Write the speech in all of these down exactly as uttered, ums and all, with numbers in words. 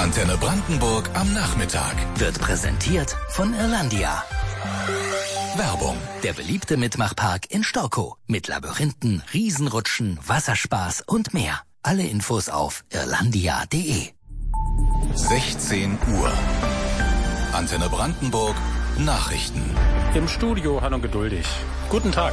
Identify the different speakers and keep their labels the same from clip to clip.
Speaker 1: Antenne Brandenburg am Nachmittag.
Speaker 2: Wird präsentiert von Irlandia.
Speaker 1: Werbung.
Speaker 2: Der beliebte Mitmachpark in Storkow. Mit Labyrinthen, Riesenrutschen, Wasserspaß und mehr. Alle Infos auf irlandia punkt de.
Speaker 1: sechzehn Uhr. Antenne Brandenburg. Nachrichten.
Speaker 3: Im Studio Hanno Geduldig. Guten Tag.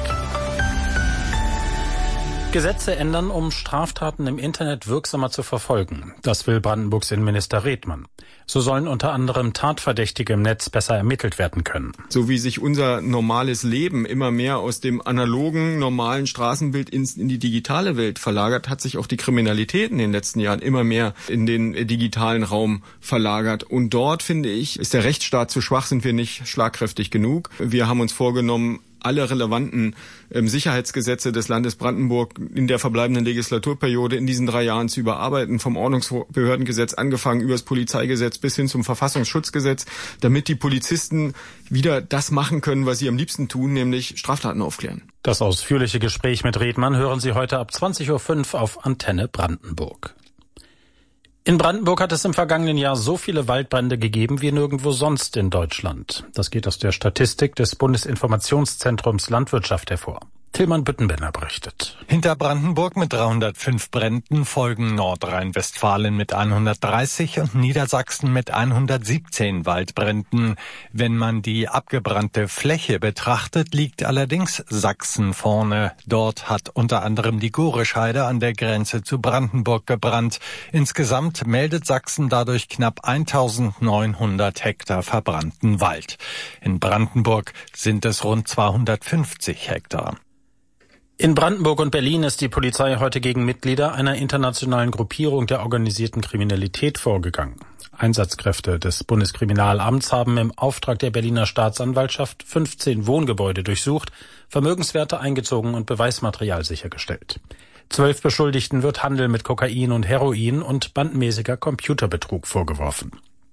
Speaker 3: Gesetze ändern, um Straftaten im Internet wirksamer zu verfolgen. Das will Brandenburgs Innenminister Redmann. So sollen unter anderem Tatverdächtige im Netz besser ermittelt werden können.
Speaker 4: So wie sich unser normales Leben immer mehr aus dem analogen, normalen Straßenbild in die digitale Welt verlagert, hat sich auch die Kriminalität in den letzten Jahren immer mehr in den digitalen Raum verlagert. Und dort, finde ich, ist der Rechtsstaat zu schwach, sind wir nicht schlagkräftig genug. Wir haben uns vorgenommen, alle relevanten ähm, Sicherheitsgesetze des Landes Brandenburg in der verbleibenden Legislaturperiode in diesen drei Jahren zu überarbeiten, vom Ordnungsbehördengesetz angefangen über das Polizeigesetz bis hin zum Verfassungsschutzgesetz, damit die Polizisten wieder das machen können, was sie am liebsten tun, nämlich Straftaten aufklären.
Speaker 3: Das ausführliche Gespräch mit Redmann hören Sie heute ab zwanzig Uhr fünf auf Antenne Brandenburg. In Brandenburg hat es im vergangenen Jahr so viele Waldbrände gegeben wie nirgendwo sonst in Deutschland. Das geht aus der Statistik des Bundesinformationszentrums Landwirtschaft hervor. Tillmann Büttenbender berichtet.
Speaker 5: Hinter Brandenburg mit dreihundertfünf Bränden folgen Nordrhein-Westfalen mit hundertdreißig und Niedersachsen mit hundertsiebzehn Waldbränden. Wenn man die abgebrannte Fläche betrachtet, liegt allerdings Sachsen vorne. Dort hat unter anderem die Gorescheide an der Grenze zu Brandenburg gebrannt. Insgesamt meldet Sachsen dadurch knapp eintausendneunhundert Hektar verbrannten Wald. In Brandenburg sind es rund zweihundertfünfzig Hektar.
Speaker 3: In Brandenburg und Berlin ist die Polizei heute gegen Mitglieder einer internationalen Gruppierung der organisierten Kriminalität vorgegangen. Einsatzkräfte des Bundeskriminalamts haben im Auftrag der Berliner Staatsanwaltschaft fünfzehn Wohngebäude durchsucht, Vermögenswerte eingezogen und Beweismaterial sichergestellt. Zwölf Beschuldigten wird Handel mit Kokain und Heroin und bandmäßiger Computerbetrug vorgeworfen.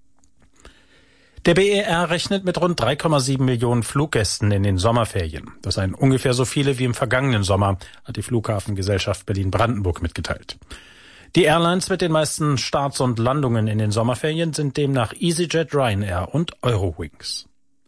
Speaker 3: Der B E R rechnet mit rund drei Komma sieben Millionen Fluggästen in den Sommerferien. Das seien ungefähr so viele wie im vergangenen Sommer, hat die Flughafengesellschaft Berlin-Brandenburg mitgeteilt. Die Airlines mit den meisten Starts und Landungen in den Sommerferien sind demnach EasyJet, Ryanair und Eurowings.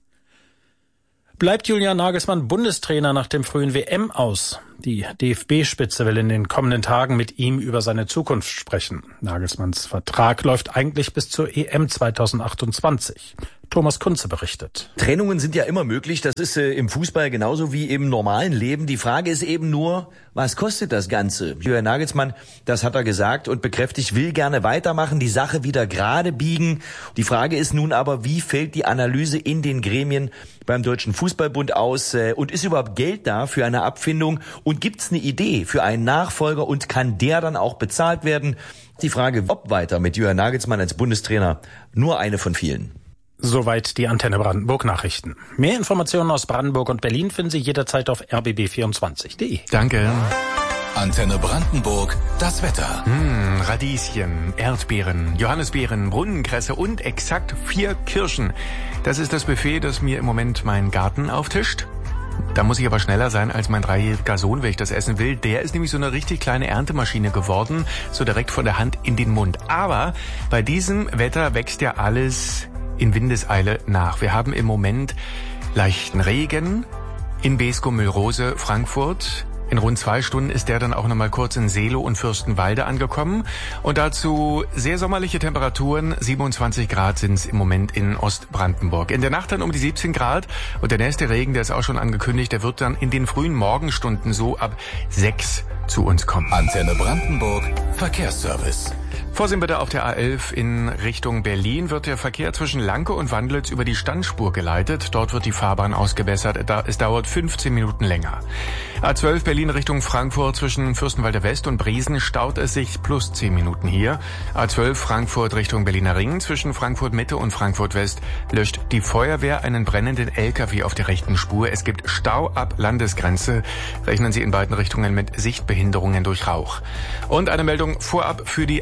Speaker 3: Bleibt Julian Nagelsmann Bundestrainer nach dem frühen W M aus? Die D F B-Spitze will in den kommenden Tagen mit ihm über seine Zukunft sprechen. Nagelsmanns Vertrag läuft eigentlich bis zur E M zweitausendachtundzwanzig. Thomas Kunze berichtet.
Speaker 6: Trennungen sind ja immer möglich. Das ist äh, im Fußball genauso wie im normalen Leben. Die Frage ist eben nur, was kostet das Ganze? Julian Nagelsmann, das hat er gesagt und bekräftigt, will gerne weitermachen, die Sache wieder gerade biegen. Die Frage ist nun aber, wie fällt die Analyse in den Gremien beim Deutschen Fußballbund aus? Äh, und ist überhaupt Geld da für eine Abfindung? Und gibt's eine Idee für einen Nachfolger und kann der dann auch bezahlt werden? Die Frage, ob weiter mit Julian Nagelsmann als Bundestrainer, nur eine von vielen.
Speaker 3: Soweit die Antenne Brandenburg Nachrichten. Mehr Informationen aus Brandenburg und Berlin finden Sie jederzeit auf r b b vierundzwanzig punkt de.
Speaker 7: Danke.
Speaker 1: Antenne Brandenburg, das Wetter.
Speaker 7: Hm, Radieschen, Erdbeeren, Johannisbeeren, Brunnenkresse und exakt vier Kirschen. Das ist das Buffet, das mir im Moment mein Garten auftischt. Da muss ich aber schneller sein als mein dreijähriger Sohn, wenn ich das essen will. Der ist nämlich so eine richtig kleine Erntemaschine geworden, so direkt von der Hand in den Mund. Aber bei diesem Wetter wächst ja alles in Windeseile nach. Wir haben im Moment leichten Regen in Beeskow-Mühlrose, Frankfurt. In rund zwei Stunden ist der dann auch nochmal kurz in Seelow und Fürstenwalde angekommen. Und dazu sehr sommerliche Temperaturen, siebenundzwanzig Grad sind es im Moment in Ostbrandenburg. In der Nacht dann um die siebzehn Grad und der nächste Regen, der ist auch schon angekündigt, der wird dann in den frühen Morgenstunden so ab sechs zu uns kommen.
Speaker 1: Antenne Brandenburg, Verkehrsservice.
Speaker 7: Vorsehen bitte auf der A elf in Richtung Berlin wird der Verkehr zwischen Lanke und Wandlitz über die Standspur geleitet. Dort wird die Fahrbahn ausgebessert. Es dauert fünfzehn Minuten länger. A zwölf Berlin Richtung Frankfurt zwischen Fürstenwalde West und Briesen staut es sich plus zehn Minuten hier. A zwölf Frankfurt Richtung Berliner Ring zwischen Frankfurt Mitte und Frankfurt West löscht die Feuerwehr einen brennenden L K W auf der rechten Spur. Es gibt Stau ab Landesgrenze. Rechnen Sie in beiden Richtungen mit Sichtbehinderungen durch Rauch. Und eine Meldung vorab für die A zwölf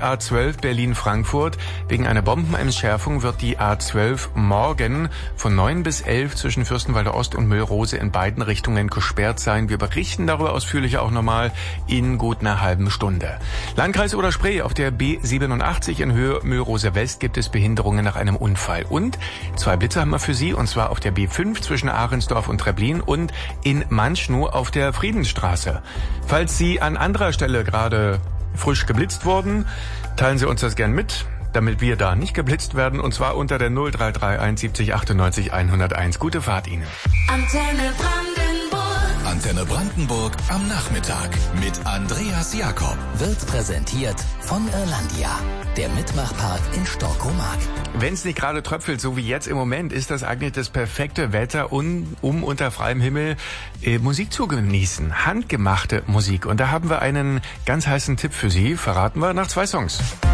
Speaker 7: zwölf Berlin-Frankfurt. Wegen einer Bombenentschärfung wird die A zwölf morgen von neun bis elf zwischen Fürstenwalder Ost und Müllrose in beiden Richtungen gesperrt sein. Wir berichten darüber ausführlicher auch nochmal in gut einer halben Stunde. Landkreis Oder-Spree, auf der B siebenundachtzig in Höhe Müllrose West gibt es Behinderungen nach einem Unfall. Und zwei Blitze haben wir für Sie, und zwar auf der B fünf zwischen Ahrensdorf und Treblin und in Manschnow auf der Friedensstraße. Falls Sie an anderer Stelle gerade frisch geblitzt wurden, teilen Sie uns das gern mit, damit wir da nicht geblitzt werden, und zwar unter der null drei drei eins siebzig achtundneunzig hunderteins. Gute Fahrt Ihnen.
Speaker 1: Antenne Brandenburg. Antenne Brandenburg am Nachmittag mit Andreas Jakob.
Speaker 2: Wird präsentiert von Irlandia, der Mitmachpark in Storkomark.
Speaker 7: Wenn es nicht gerade tröpfelt, so wie jetzt im Moment, ist das eigentlich das perfekte Wetter, um, um unter freiem Himmel äh, Musik zu genießen. Handgemachte Musik. Und da haben wir einen ganz heißen Tipp für Sie. Verraten wir nach zwei Songs.